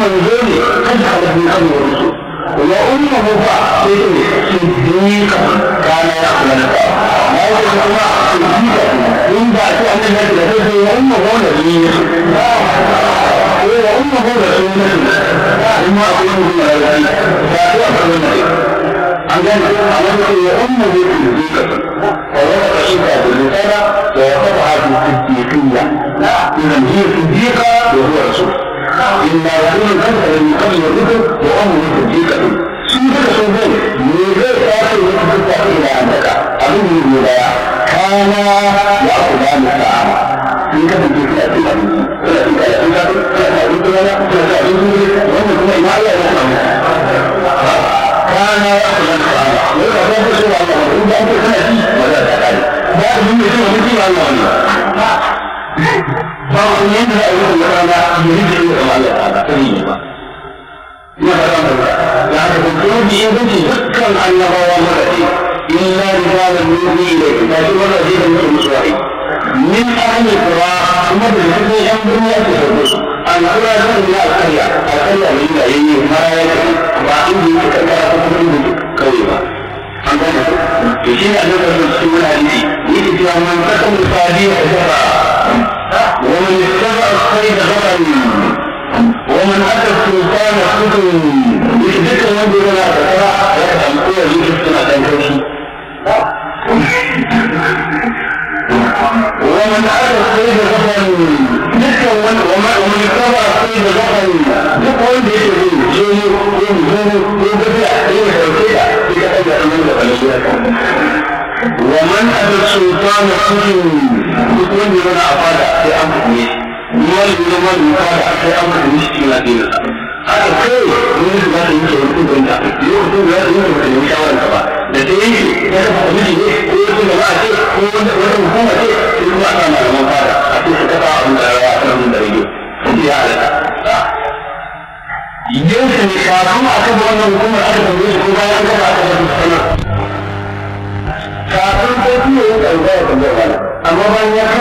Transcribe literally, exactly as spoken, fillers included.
manzo ne kada ka bin kan wasu wa ummuhu fa sai ne siddiqa kana ya kula da ta ma ya kuma siddiqa in ba ta annabi da sai wa ummuhu da ni wa ummuhu da sunna kuma abin da ya yi ba ta abin da an gane amma sai wa ummuhu siddiqa ووضع عيسى بالرسالة ووضعها بالصديقية إذا هي صديقة وهو رسول إن رسول الأنثى من قبل الرسل وأمه صديقة سنة سنين من غير آخر وتفتح إلى عندك أبن الولاية كان يأخذان الطعام من كتب في الأسئلة ثلاثة أسئلة ثلاثة أسئلة ثلاثة أسئلة وأنه كما إماء الله كان يأخذان الطعام ويقول الله سبحانه وتعالى أنت سنتي ولا تقال بعد من يسوع مثل الله بعض ينزل أيضا يقرأ يريد أن يقرأ الله تعالى فريقا يقرأ الله يعني القلوب يبني ذكرا أن نرى مرتي إلا رجالا يوحي إليك لكن مرة زيدا من المسوائي من أهل القرى ومدى الحزن أمر يأتي أن أقرأ ذلك من القرية القرية من العلم ما يكفي وعندي تكرار تكرار كويبا يشير أن يقول السنة هذه يجب أن من تكون صادية جرى ومن اتبع الصيد غدا ومن أتى السلطان خذ يشبك من دون ترى يحدث كل يوسف سنة تنكشي ومن أتى الصيد غدا ومن اتبع الصيد غدا يقول بيشبه شيء يبدأ يبدأ ومن أبى السلطان خذ يكون من أفاد في أمره ومن من أفاد في أمره مشكلة دينه هذا خير من الناس يمكن أن يكون يكون لا يمكن أن يشاور الكبار لكن يتبع مثله ويكون ما أتيه ويكون هو أتيه يكون أمام المنفعل أتيه ستقع من الأواصر من درجه فدي هذا يمكن يشاركون أكبر أن الحكومة أكبر من الحكومة أكبر أكبر من السنة kafin ko kuma yin ɗaukar da zai amma bayan ya